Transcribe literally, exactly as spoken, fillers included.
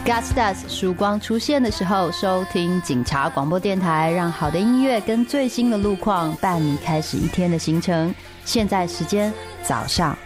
God Stars 曙光出现的时候，收听警察广播电台，让好的音乐跟最新的路况伴你开始一天的行程。现在时间早上